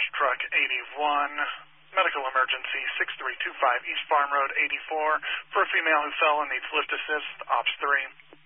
Truck 81, medical emergency 6325 East Farm Road 84 for a female who fell and needs lift assist, Ops 3.